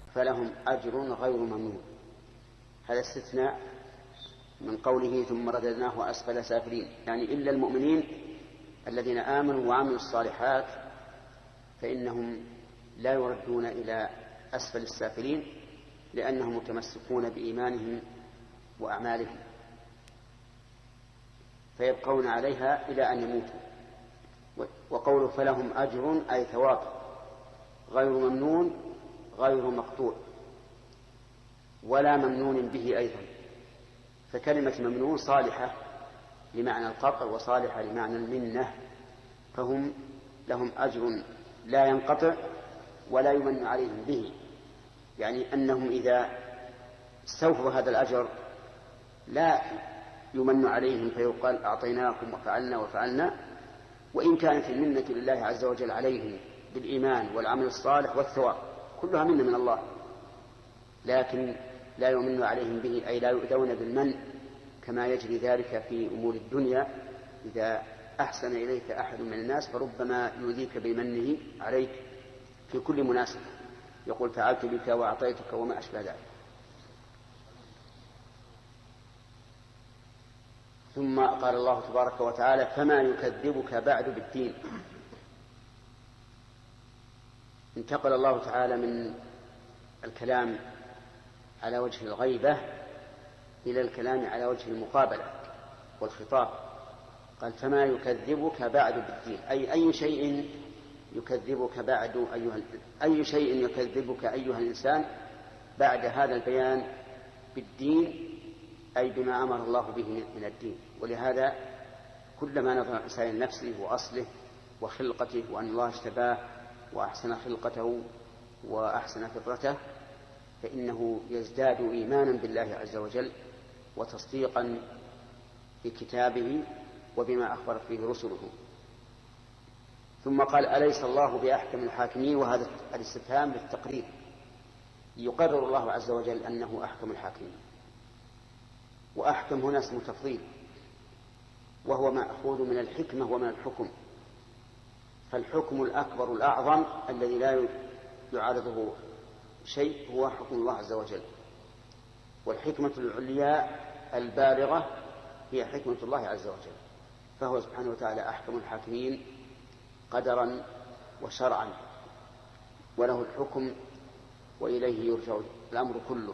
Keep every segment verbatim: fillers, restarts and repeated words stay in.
فلهم أجر غير ممنون. هذا استثناء من قوله ثم رددناه أسفل سافلين، يعني إلا المؤمنين الذين آمنوا وعملوا الصالحات فإنهم لا يردون إلى أسفل السافلين لأنهم متمسكون بإيمانهم وأعمالهم فيبقون عليها إلى أن يموتوا. وقوله فلهم أجر أي ثواب غير ممنون غير مقطوع ولا ممنون به أيضا، فكلمة ممنون صالحة لمعنى القطع وصالحة لمعنى المنة، فهم لهم أجر لا ينقطع ولا يمن عليهم به، يعني أنهم إذا استوفوا هذا الأجر لا يمن عليهم فيقال أعطيناكم وفعلنا وفعلنا، وإن كانت المنة لله عز وجل عليهم بالإيمان والعمل الصالح والثواب كلها منة من الله، لكن لا يمن عليهم به أي لا يؤذون بالمن كما يجري ذلك في أمور الدنيا. إذا أحسن إليك أحد من الناس فربما يؤذيك بمنه عليك في كل مناسبة، يقول فعلت بك وأعطيتك وما أشبه ذلك. ثم قال الله تبارك وتعالى فما يكذبك بعد بالدين. انتقل الله تعالى من الكلام على وجه الغيبة إلى الكلام على وجه المقابلة والخطاب، قال فما يكذبك بعد بالدين أي أي شيء يكذبك بعد أيها أي شيء يكذبك أيها الإنسان بعد هذا البيان بالدين أي بما أمر الله به من الدين. ولهذا كلما نظر الإنسان لنفسه وأصله وخلقته وأن الله اجتباه وأحسن خلقته وأحسن فطرته فإنه يزداد إيمانا بالله عز وجل وتصديقا بكتابه وبما أخبرت به رسله. ثم قال أليس الله بأحكم الحاكمين، وهذا الاستفهام للتقرير يقرر الله عز وجل أنه أحكم الحاكمين. وأحكم هنا اسم تفضيل وهو مأخوذ من الحكمة ومن الحكم، فالحكم الأكبر الأعظم الذي لا يعارضه شيء هو حكم الله عز وجل، والحكمة العليا البالغة هي حكمة الله عز وجل، فهو سبحانه وتعالى أحكم الحاكمين قدرا وشرعا وله الحكم وإليه يرجع الأمر كله.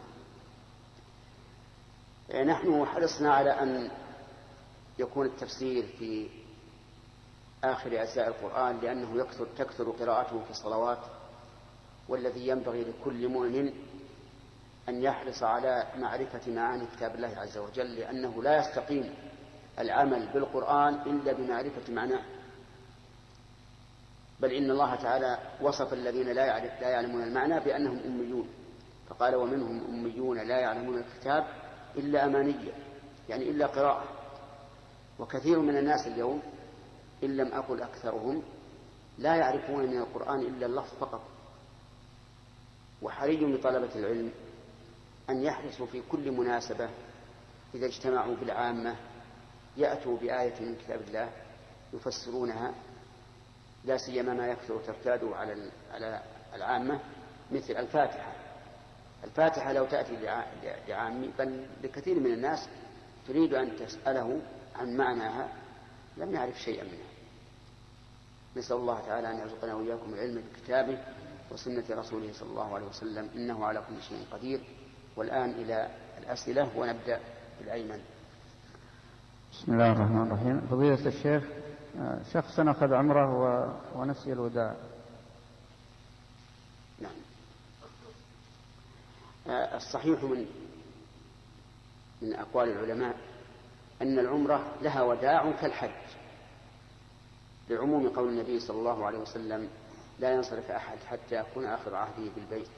نحن حرصنا على أن يكون التفسير في آخر أجزاء القرآن لأنه يكثر تكثر قراءته في الصلوات، والذي ينبغي لكل مؤمن أن يحرص على معرفة معاني كتاب الله عز وجل، لأنه لا يستقيم العمل بالقرآن إلا بمعرفة معناه، بل إن الله تعالى وصف الذين لا يعلمون المعنى بأنهم أميون، فقال ومنهم أميون لا يعلمون الكتاب إلا أمانية، يعني إلا قراءة. وكثير من الناس اليوم إن لم أقل أكثرهم لا يعرفون من القرآن إلا اللفظ فقط. وحري بطلبة العلم أن يحرصوا في كل مناسبة إذا اجتمعوا بالعامة يأتوا بآية من كتاب الله يفسرونها، لا سيما ما يكثر ترتاد على على العامة مثل الفاتحة. الفاتحة لو تأتي لعامي بل لكثير من الناس تريد أن تسأله عن معناها لم يعرف شيئا منها. نسأل الله تعالى أن يرزقنا وإياكم العلم بكتابه وسنة رسوله صلى الله عليه وسلم، إنه على كل شيء قدير. والآن إلى الأسئلة ونبدأ بالأيمن. بسم الله الرحمن الرحيم. فضيلة الشيخ، شخص أخذ عمره ونسي الوداع. نعم. الصحيح من من أقوال العلماء أن العمرة لها وداع كالحج، لعموم قول النبي صلى الله عليه وسلم لا ينصرف أحد حتى يكون آخر عهده بالبيت،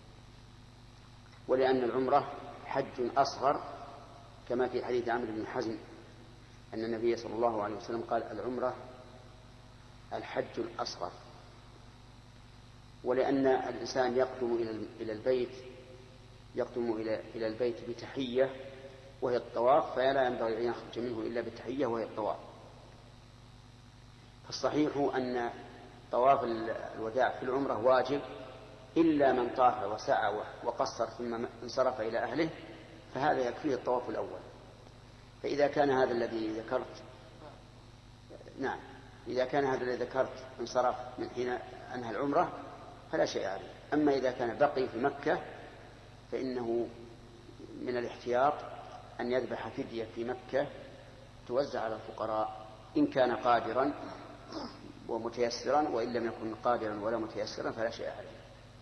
ولأن العمرة حج أصغر كما في حديث عمرو بن حزم أن النبي صلى الله عليه وسلم قال العمرة الحج الأصغر. ولأن الإنسان يقدم إلى البيت يقدم إلى البيت بتحية وهي الطواف، فلا ينبغي أن يخرج منه إلا بتحية وهي الطواف. فالصحيح أن طواف الوداع في العمرة واجب إلا من طاف وسعى وقصر ثم انصرف إلى أهله فهذا يكفيه الطواف الأول. فإذا كان هذا الذي ذكرت نعم إذا كان هذا الذي ذكرت انصرف من حين أنهى العمرة فلا شيء عليه. أما إذا كان بقي في مكة فإنه من الاحتياط أن يذبح فدية في مكة توزع على الفقراء إن كان قادرا ومتيسرا، وإن لم يكن قادرا ولا متيسرا فلا شيء عليه.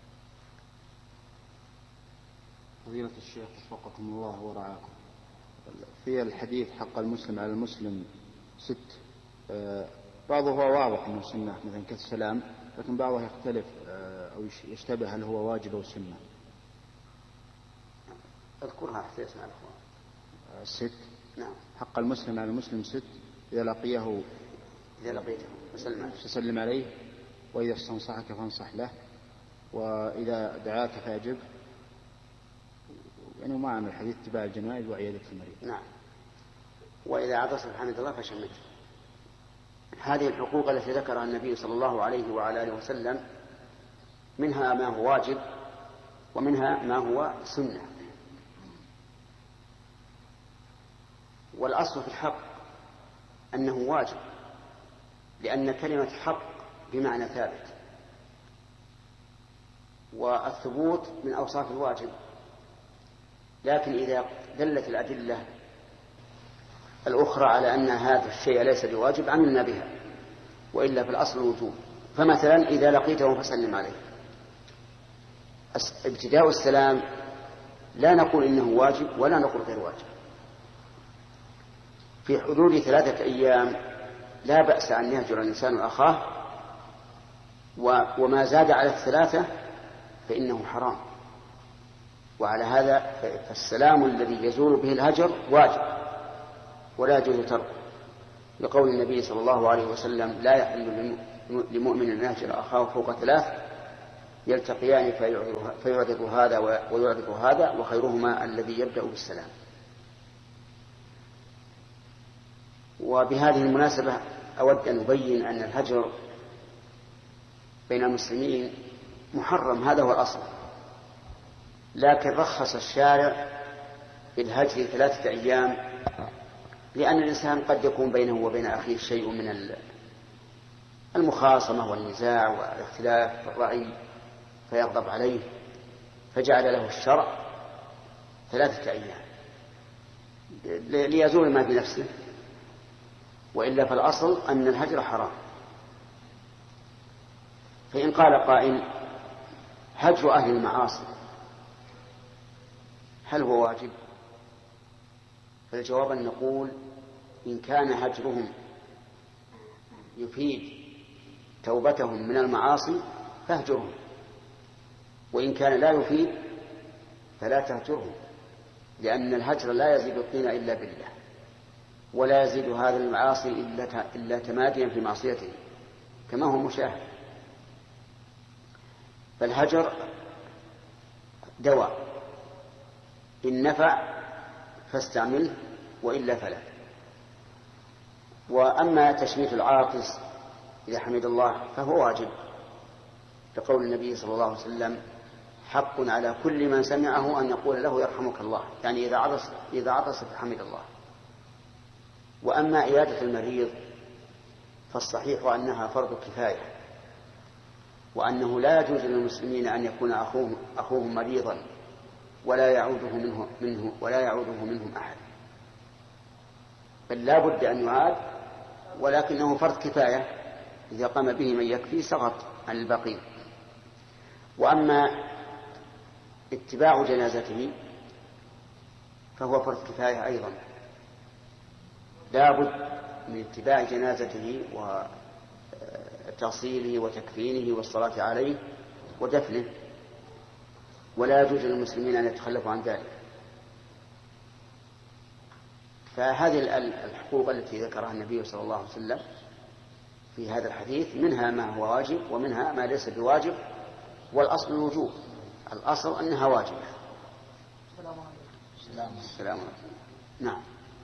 فضيلة الشيخ وفقكم الله ورعاكم، في الحديث حق المسلم على المسلم ست، بعضه هو واضح أنه سنة مثلا كالسلام، لكن بعضه يختلف أو يشتبه هل هو واجب أو سنة. اذكرها حتى يسمع الأخوان. الست نعم. حق المسلم على المسلم ست: إذا لقيه إذا لقيته فسلم عليه. فسلم عليه، وإذا استنصحك فانصح له، وإذا دعاك فأجب، يعني ما عمل الحديث اتباع الجنائز وعيادة المريض. نعم. وإذا عطس بحمد الله فشمته. هذه الحقوق التي ذكرها النبي صلى الله عليه وعلى آله وسلم منها ما هو واجب ومنها ما هو سنة. والأصل في الحق أنه واجب، لأن كلمة حق بمعنى ثابت، والثبوت من أوصاف الواجب. لكن إذا دلت الأدلة الأخرى على أن هذا الشيء ليس بواجب عملنا بها، وإلا في الأصل الوجوب. فمثلا إذا لقيته فسلم عليه، ابتداء السلام لا نقول إنه واجب ولا نقول غير واجب. في حدود ثلاثة أيام لا بأس أن يهجر الإنسان أخاه، وما زاد على الثلاثة فإنه حرام. وعلى هذا فالسلام الذي يزول به الهجر واجب ولا يجوز تركه، لقول النبي صلى الله عليه وسلم: لا يحل لمؤمن أن يهجر أخاه فوق ثلاث يلتقيان فيعرض هذا ويعرض هذا، وخيرهما الذي يبدأ بالسلام. وبهذه المناسبة أود أن أبين أن الهجر بين المسلمين محرم، هذا هو الأصل، لكن رخص الشارع بالهجر ثلاثة أيام، لأن الإنسان قد يكون بينه وبين أخيه شيء من المخاصمة والنزاع والاختلاف في الرأي فيغضب عليه، فجعل له الشرع ثلاثة أيام ليزول ما بنفسه، وإلا فالأصل أن الهجر حرام. فإن قال قائل: هجر أهل المعاصي هل هو واجب؟ فالجواب أن نقول: إن كان هجرهم يفيد توبتهم من المعاصي فاهجرهم، وإن كان لا يفيد فلا تهجرهم، لأن الهجر لا يزيد الطين إلا بالله، ولا يزيد هذا المعاصي إلا تماديا في معصيته كما هو مشاهد. فالهجر دواء، إن نفع فاستعمله وإلا فلا. وأما تشميت العاطس إذا حمد الله فهو واجب، لقول النبي صلى الله عليه وسلم: حق على كل من سمعه أن يقول له يرحمك الله، يعني إذا عطس إذا عطس فحمد الله. وأما عيادة المريض فالصحيح أنها فرض كفاية، وأنه لا يجوز للمسلمين أن يكون أخوهم, أخوهم مريضا ولا يعوده منه, منه ولا يعوده منهم أحد، بل لا بد أن يعاد، ولكنه فرض كفاية، إذا قام به من يكفي سقط عن الباقين. وأما اتباع جنازته فهو فرض كفاية أيضا، لا بد من اتباع جنازته وتغسيله وتكفينه والصلاة عليه ودفنه، ولا يجوز للمسلمين أن يتخلفوا عن ذلك. فهذه الحقوق التي ذكرها النبي صلى الله عليه وسلم في هذا الحديث منها ما هو واجب ومنها ما ليس بواجب، والأصل الوجوب، الأصل أنها واجبة. السلام عليكم. نعم.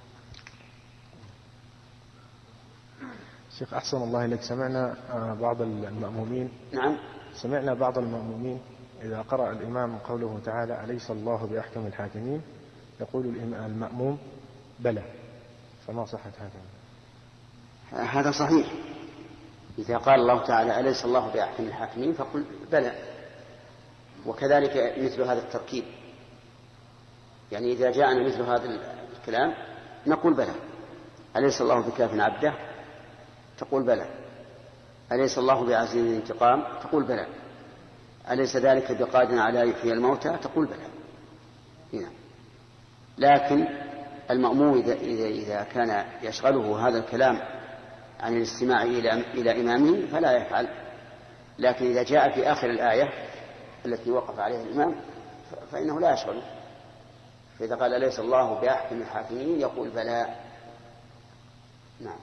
شيخ أحسن الله إليك، سمعنا بعض المأمومين نعم سمعنا بعض المأمومين إذا قرأ الإمام قوله تعالى أليس الله بأحكم الحاكمين يقول المأموم بلى، فما صحة هذا؟ هذا صحيح. إذا قال الله تعالى أليس الله بأحكم الحاكمين فقل بلى. وكذلك مثل هذا التركيب، يعني إذا جاءنا مثل هذا الكلام نقول بلى. أليس الله بكاف عبده؟ تقول بلى. أليس الله بعزيز الانتقام؟ تقول بلى. أليس ذلك بقادر على يحيي الموتى؟ تقول بلى. هنا. لكن المأموم إذا, إذا, إذا كان يشغله هذا الكلام عن الاستماع إلى, إلى إمامه فلا يفعل. لكن إذا جاء في آخر الآية التي وقف عليها الإمام فإنه لا يشغله. فإذا قال أليس الله بأحكم الحاكمين يقول بلى. نعم.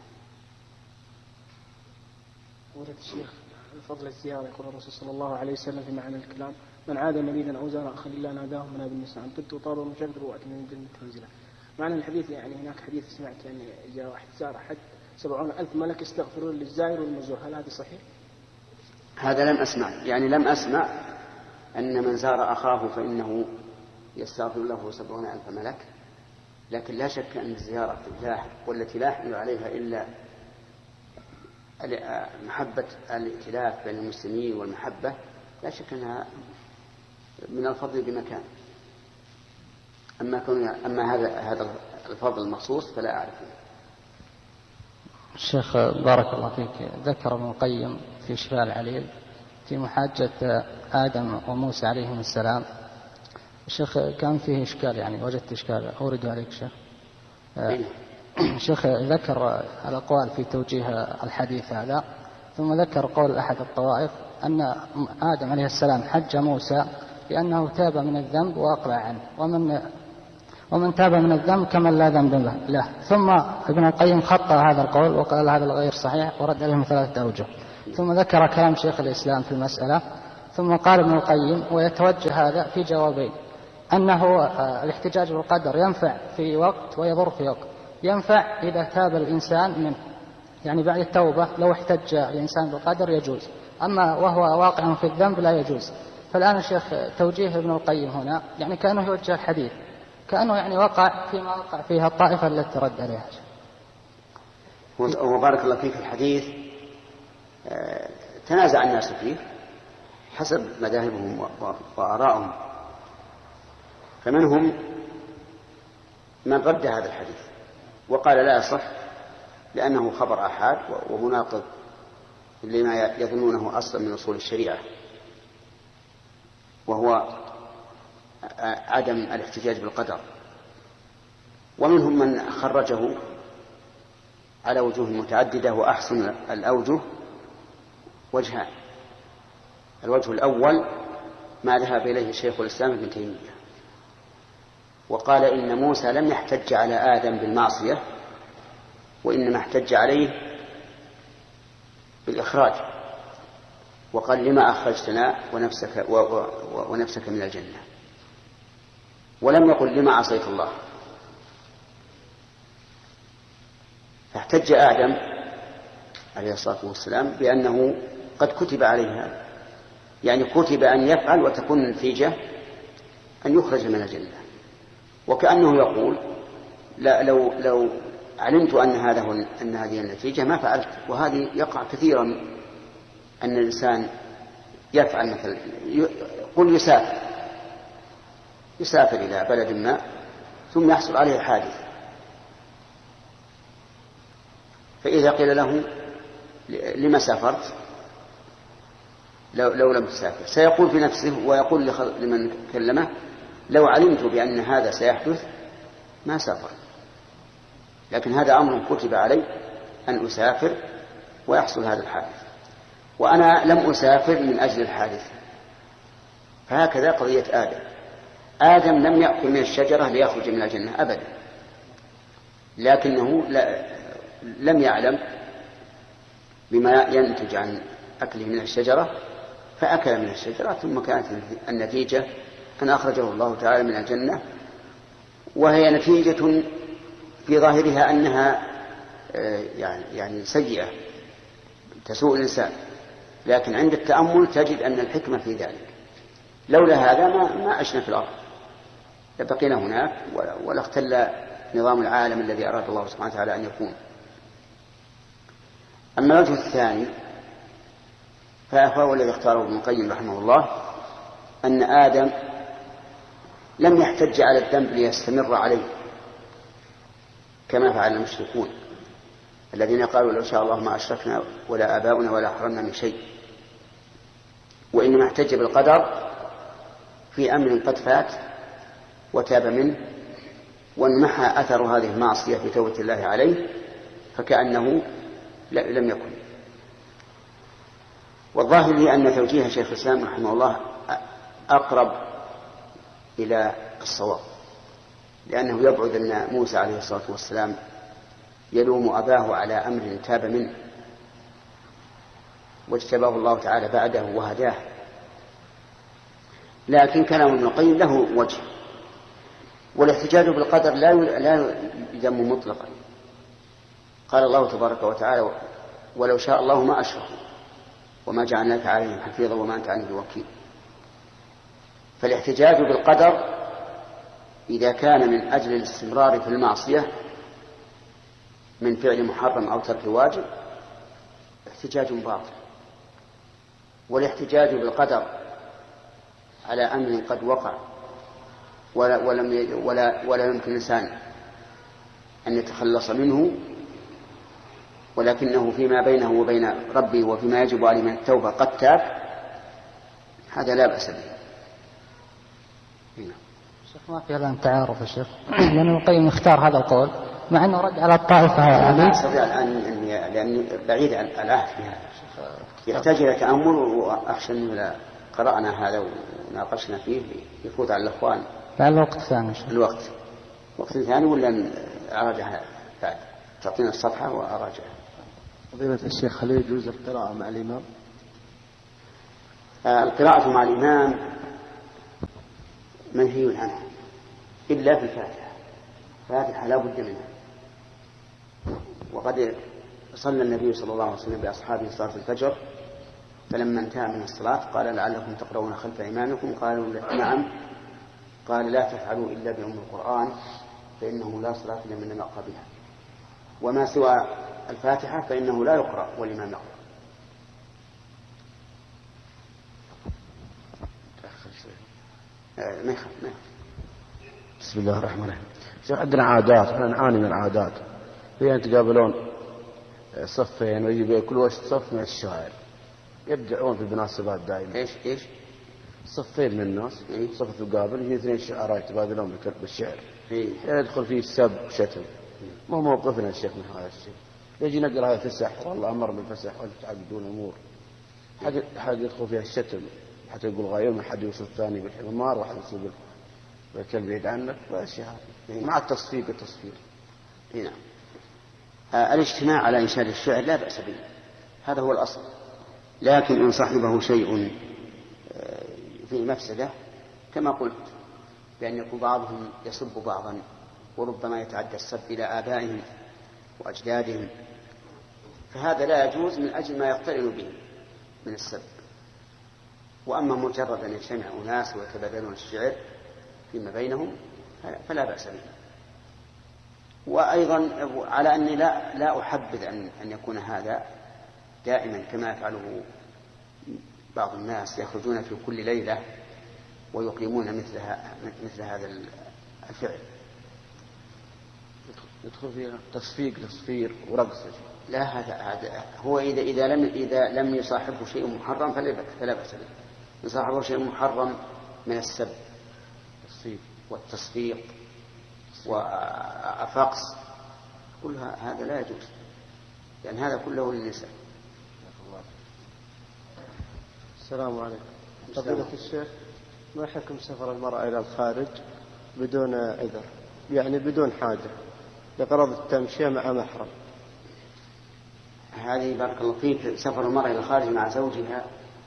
ورد الشيخ فضل الزيارة يقول الرسول صلى الله عليه وسلم في معنى الكلام من عاد مريدا أو زار أخا لله ناداه مناد النساء أن طبت وطاب ومشاكل وقت من الجنة منزلا. معنى الحديث يعني هناك حديث سمعت يعني إذا واحد زار أحد سبعون ألف ملك يستغفرون للزائر والمزور، هل هذا صحيح؟ هذا لم أسمع، يعني لم أسمع أن من زار أخاه فإنه يستغفر له سبعون ألف ملك. لكن لا شك أن الزيارة الله والتي لا يحمل عليها إلا محبة الائتلاف بين المسلمين والمحبة لا شك أنها من الفضل بمكان. أما, أما هذا هذا الفضل المخصوص فلا أعرفه. الشيخ بارك الله فيك، ذكر ابن القيم في شفاء العليل في محاجة آدم وموسى عليهم السلام. الشيخ كان فيه إشكال، يعني وجدت إشكال أورد عليك شيخ. الشيخ ذكر الأقوال في توجيه الحديث هذا، ثم ذكر قول أحد الطوائف أن آدم عليه السلام حج موسى لأنه تاب من الذنب وأقلع عنه، ومن ومن تاب من الذنب كمن لا ذنب له. ثم ابن القيم خطأ هذا القول وقال هذا الغير صحيح ورد عليه ثلاثة أوجه. ثم ذكر كلام شيخ الإسلام في المسألة، ثم قال ابن القيم ويتوجه هذا في جوابين: أنه الاحتجاج بالقدر ينفع في وقت ويضر في وقت. ينفع إذا تاب الإنسان منه، يعني بعد التوبة لو احتج الإنسان بالقدر يجوز، أما وهو واقع في الذنب لا يجوز. فالآن الشيخ توجيه ابن القيم هنا يعني كأنه يوجه الحديث، كأنه يعني وقع فيما وقع فيها الطائفة التي رد عليها. وبارك الله فيك. الحديث تنازع الناس فيه حسب مذاهبهم وآرائهم، فمنهم من رد هذا الحديث وقال لا يصح لأنه خبر آحاد ومناقض لما يظنونه أصلا من أصول الشريعة، وهو عدم الاحتجاج بالقدر. ومنهم من خرجه على وجوه متعددة، وأحسن الأوجه وجهان: الوجه الأول ما ذهب إليه شيخ الإسلام ابن تيمية، وقال إن موسى لم يحتج على آدم بالمعصية، وإنما احتج عليه بالإخراج، وقال لما أخرجتنا ونفسك, ونفسك من الجنة، ولم يقل لما عصيت الله. فاحتج آدم عليه الصلاة والسلام بأنه قد كتب عليه هذا، يعني كتب أن يفعل وتكون النتيجة أن يخرج من الجنة. وكأنه يقول لا لو, لو علمت أن, هذا هو أن هذه النتيجة ما فعلت. وهذه يقع كثيرا أن الإنسان يفعل مثل قل يسافر يسافر إلى بلد ما ثم يحصل عليه حادث، فإذا قيل له لما سافرت لو, لو لم تسافر سيقول في نفسه ويقول لمن كلمه لو علمت بأن هذا سيحدث ما سافر. لكن هذا أمر كتب علي أن أسافر ويحصل هذا الحادث، وأنا لم أسافر من أجل الحادث. فهكذا قضية آدم. آدم لم يأكل من الشجرة ليخرج من الجنة أبدا، لكنه لم يعلم بما ينتج عن أكله من الشجرة فأكل من الشجرة، ثم كانت النتيجة أن أخرجه الله تعالى من الجنة، وهي نتيجة في ظاهرها أنها يعني يعني سيئة تسوء الإنسان، لكن عند التأمل تجد أن الحكمة في ذلك، لولا هذا ما, ما عشنا في الأرض، لبقينا هناك ولا اختل نظام العالم الذي أراد الله سبحانه وتعالى أن يكون. أما الوجه الثاني فهو الذي اختاره ابن القيم رحمه الله، أن آدم لم يحتج على الذنب ليستمر عليه كما فعل المشركون الذين قالوا لو شاء الله ما أشركنا ولا آباؤنا ولا حرمنا من شيء، وإنما احتج بالقدر في أمر قد فات وتاب منه وانمحى أثر هذه المعصية في توبة الله عليه فكأنه لم يكن. والظاهر لي أن توجيه شيخ الإسلام رحمه الله أقرب إلى الصواب، لأنه يبعد أن موسى عليه الصلاة والسلام يلوم أباه على أمر تاب منه واجتباه الله تعالى بعده وهداه. لكن كلام ابن القيم له وجه، والاحتجاج بالقدر لا لا يذم مطلقا. قال الله تبارك وتعالى ولو شاء الله ما أشركوا وما جعلناك عليهم حفيظا وما أنت عنهم بوكيل. فالاحتجاج بالقدر إذا كان من أجل الاستمرار في المعصية من فعل محرم أو ترك واجب احتجاج باطل، والاحتجاج بالقدر على أمر قد وقع ولا, ولم ولا, ولا يمكن الإنسان أن يتخلص منه ولكنه فيما بينه وبين ربه وفيما يجب عليه من التوبة قد تاب، هذا لا بأس به. شيخ ما في الآن تعارف يا شيخ، لأن ابن القيم اختار هذا القول مع أنه رد على الطائفة هذه. لا أستطيع الآن لأني بعيد عن العهد في هذا، يحتاج إلى تأمل، وأخشى أنه لا قرأنا هذا وناقشنا فيه يفوت على الأخوان. لعل الوقت ثاني شيخ. الوقت وقت ثاني ولا أراجعها بعد؟ تعطينا الصفحة وأراجعها. فضيلة الشيخ هل يجوز القراءة مع الإمام؟ آه القراءة مع الإمام منهي عنها إلا في الفاتحة، الفاتحة لا بد منها. وقد صلى النبي صلى الله عليه وسلم بأصحابه صلاة الفجر فلما انتهى من الصلاة قال لعلكم تقرؤون خلف إمامكم؟ قالوا نعم. قال لا تفعلوا إلا بأم القرآن فإنه لا صلاة إلا من لم يقرأ بها، وما سوى الفاتحة فإنه لا يقرأ والإمام يقرأ. ما يخاف ما يخاف. بسم الله الرحمن الرحيم. شيخ عندنا عادات، احنا نعاني من العادات، هي أن تقابلون صفين ويجي كل وقت صف من الشاعر يبدعون في المناسبات دائما. ايش ايش؟ صفين من الناس إيه؟ صف تقابل يجي اثنين شعراء يتبادلون بالشعر، إيه؟ يدخل فيه سب وشتم. ما هو موقفنا الشيخ من هذا الشيء؟ يجي نقرأ هذا فسح والله أمر بالفسح وأنتم تعقدون أمور، حد حد يدخل فيها الشتم حتى يقول غايم، حد يوصف الثاني بالحمار وحد يوصف بالكلب بعيد عنك وأشياء هذه مع التصفيق التصفيق. نعم. آه الاجتماع على إنشاد الشعر لا بأس به، هذا هو الأصل، لكن إن صاحبه شيء آه في مفسدة كما قلت بأن يكون بعضهم يسب بعضا وربما يتعدى السب إلى آبائهم وأجدادهم، فهذا لا يجوز من أجل ما يقترن به من السب. وأما مجرد أن يجتمع أناس ويتبادلون الشعر فيما بينهم فلا بأس به. وأيضا على أني لا لا أحبذ أن أن يكون هذا دائما كما يفعله بعض الناس، يخرجون في كل ليلة ويقيمون مثل مثل هذا الفعل، يدخل فيها تصفيق تصفير ورقص. لا هذا هذا هو إذا إذا لم إذا لم يصاحبه شيء محرم فلا بأس به. يصاحبه شيء محرم من السب والتصفيق وفقص كل هذا لا يجوز، لأن هذا كله للنساء. السلام عليكم. فضيلة الشيخ، ما حكم سفر المرأة إلى الخارج بدون عذر، يعني بدون حاجة لغرض التمشية مع محرم؟ هذه بارك الله فيك سفر المرأة إلى الخارج مع زوجها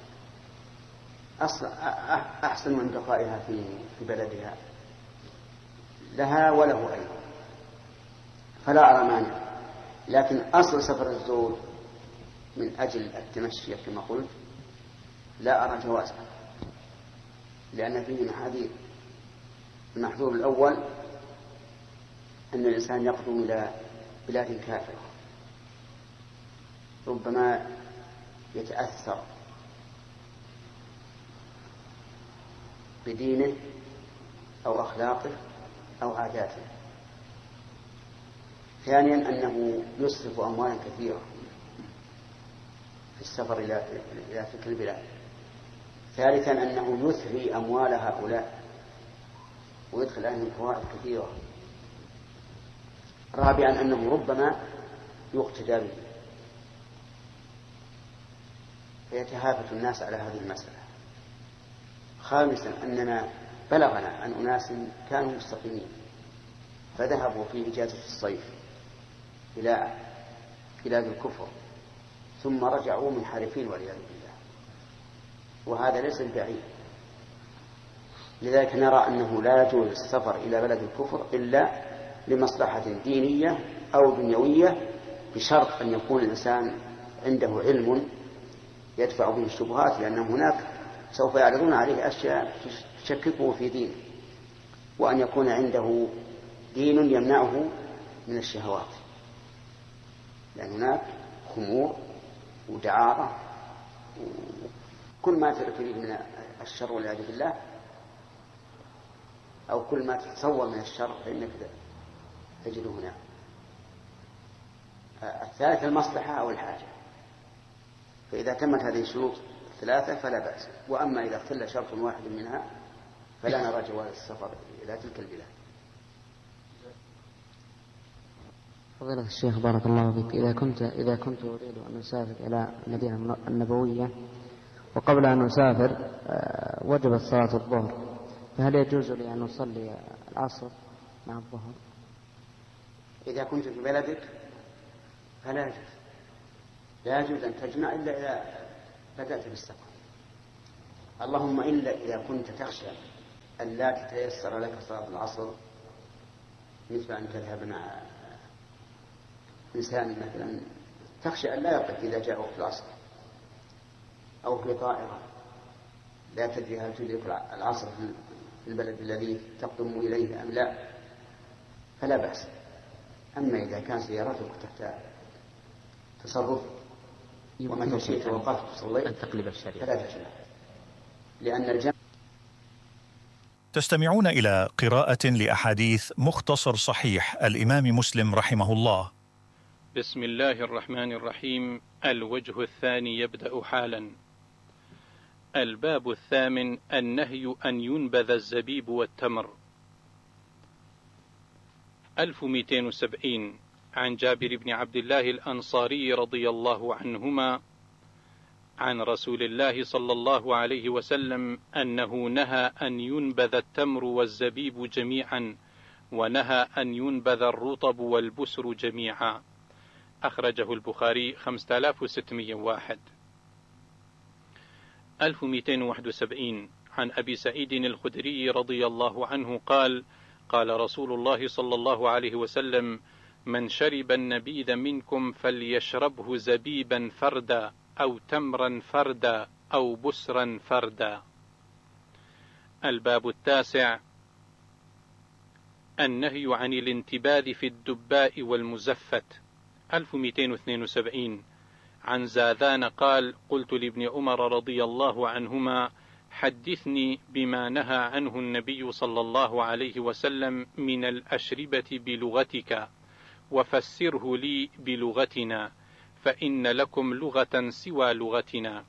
أحسن من بقائها في في بلدها، لها وله أيضا، فلا أرى مانع. لكن أصل سفر الزوج من أجل التمشي كما قلت لا أرى جوازا. لأن فيه محاذير. المحذور الأول أن الإنسان يقدم إلى بلاد كافرة ربما يتأثر بدينه أو أخلاقه أو عاداته. ثانيا أنه يصرف أموالا كثيرة في السفر إلى تلك البلاد. ثالثا أنه يثري أموال هؤلاء ويدخل عليهم فوائد كثيرة. رابعا أنه ربما يقتدى به فيتهافت الناس على هذه المسألة. خامسا أننا بلغنا عن أناس كانوا مستقيمين فذهبوا في إجازة الصيف إلى بلاد الكفر ثم رجعوا منحرفين والعياذ بالله، وهذا ليس بعيد. لذلك نرى أنه لا يجوز السفر إلى بلد الكفر إلا لمصلحة دينية أو دنيوية، بشرط أن يكون الإنسان عنده علم يدفع به الشبهات، لأن هناك سوف يعرضون عليه أشياء تشككه في دينه، وأن يكون عنده دين يمنعه من الشهوات، لأن هناك خمور ودعارة وكل ما تريد من الشر والعياذ بالله، أو كل ما تتصور من الشر فإنك تجده هنا. الثالث المصلحة أو الحاجة، فإذا تمت هذه الشروط الثلاثة فلا بأس. وأما إذا اختل شرط واحد منها فلا نرى جواز السفر إلى تلك البلاد. فضيلة الشيخ بارك الله فيك، إذا كنت إذا كنت أريد أن أسافر إلى المدينة النبوية وقبل أن أسافر وجبت صلاة الظهر، فهل يجوز لي أن أصلي العصر مع الظهر؟ إذا كنت في بلدك فلا يجوز، لا يجوز أن تجمع إلا إذا بدأت بالسفر، اللهم إلا إذا كنت تخشى أن لا تتيسر لك صلاة العصر، مثل أن تذهب مع إنسان مثلا تخشى أن لا يقف إذا جاء وقت العصر، أو في طائرة لا تدري هل تدرك العصر في البلد الذي تقدم إليه أم لا، فلا بأس. أما إذا كان سيارتك تحت تصرف ومن شئت وقفت صليت فلا تجمع، لأن الجمع. تستمعون إلى قراءة لأحاديث مختصر صحيح الإمام مسلم رحمه الله. بسم الله الرحمن الرحيم. الوجه الثاني يبدأ حالا. الباب الثامن: النهي أن ينبذ الزبيب والتمر. ألف ومئتين وسبعين. عن جابر بن عبد الله الأنصاري رضي الله عنهما عن رسول الله صلى الله عليه وسلم أنه نهى أن ينبذ التمر والزبيب جميعا، ونهى أن ينبذ الرطب والبسر جميعا. أخرجه البخاري خمسة آلاف وستمئة وواحد. ألف ومئتين وواحد وسبعين. عن أبي سعيد الخدري رضي الله عنه قال: قال رسول الله صلى الله عليه وسلم: من شرب النبيذ منكم فليشربه زبيبا فردا أو تمرا فردا أو بسرا فردا. الباب التاسع: النهي عن الانتباذ في الدباء والمزفت. ألف ومئتين واثنين وسبعين. عن زاذان قال: قلت لابن عمر رضي الله عنهما: حدثني بما نهى عنه النبي صلى الله عليه وسلم من الأشربة بلغتك، وفسره لي بلغتنا، فإن لكم لغة سوى لغتنا.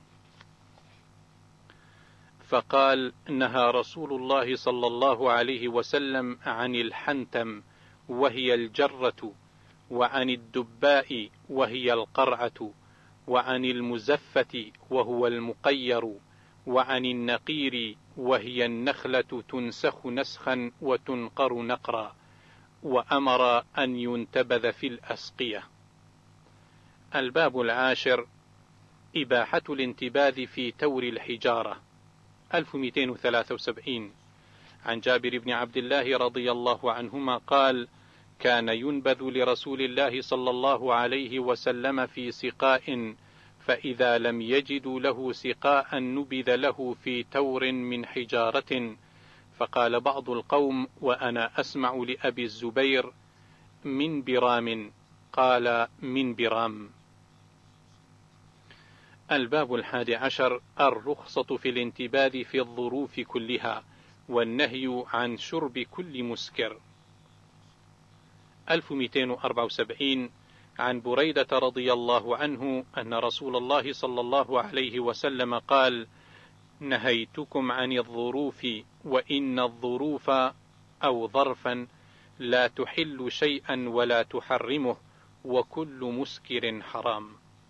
فقال: نهى رسول الله صلى الله عليه وسلم عن الحنتم وهي الجرة، وعن الدباء وهي القرعة، وعن المزفة وهو المقير، وعن النقير وهي النخلة تنسخ نسخا وتنقر نقرا، وأمر أن ينتبذ في الأسقية. الباب العاشر: إباحة الانتباذ في تور الحجارة. ألف ومئتين وثلاثة وسبعين. عن جابر بن عبد الله رضي الله عنهما قال: كان ينبذ لرسول الله صلى الله عليه وسلم في سقاء، فإذا لم يجدوا له سقاء نبذ له في تور من حجارة. فقال بعض القوم وأنا أسمع لأبي الزبير من برام، قال من برام. الباب الحادي عشر الرخصة في الانتباذ في الظروف كلها، والنهي عن شرب كل مسكر. ألف ومئتين وأربعة وسبعين عن بريدة رضي الله عنه أن رسول الله صلى الله عليه وسلم قال: نهيتكم عن الظروف، وإن الظروف أو ظرفا لا تحل شيئا ولا تحرمه، وكل مسكر حرام.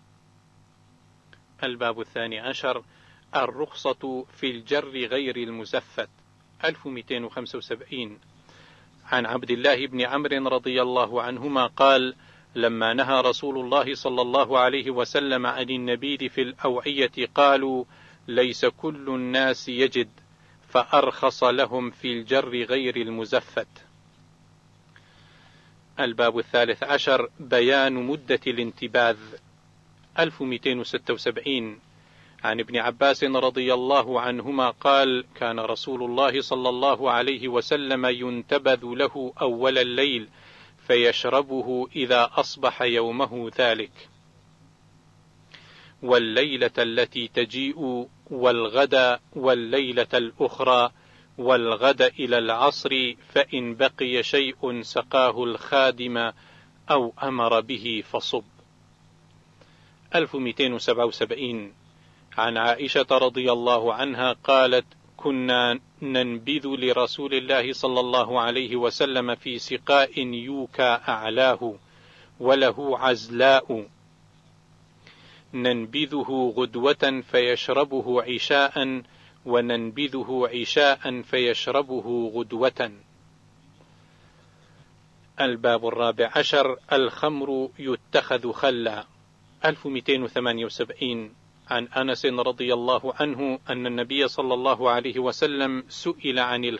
الباب الثاني عشر الرخصة في الجر غير المزفت. ألف ومئتين وخمسة وسبعين عن عبد الله بن عمرو رضي الله عنهما قال: لما نهى رسول الله صلى الله عليه وسلم عن النبيذ في الأوعية قالوا: ليس كل الناس يجد، فأرخص لهم في الجر غير المزفت. الباب الثالث عشر بيان مدة الانتباذ. ألف ومئتين وستة وسبعين عن ابن عباس رضي الله عنهما قال: كان رسول الله صلى الله عليه وسلم ينتبذ له أول الليل فيشربه إذا أصبح يومه ذلك، والليلة التي تجيء، والغد، والليلة الأخرى، والغد إلى العصر، فإن بقي شيء سقاه الخادم أو أمر به فصب. ألف ومئتين وسبعة وسبعين عن عائشة رضي الله عنها قالت: كنا ننبذ لرسول الله صلى الله عليه وسلم في سقاء يوكى أعلاه وله عزلاء، ننبذه غدوة فيشربه عشاء، وننبذه عشاء فيشربه غدوة. الباب الرابع عشر الخمر يتخذ خلا. ألف ومئتين وثمانية وسبعين عن أنس رضي الله عنه أن النبي صلى الله عليه وسلم سئل عن